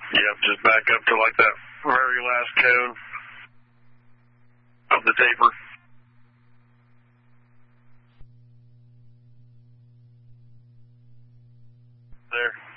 Yep, just back up to like that very last cone of the taper. There.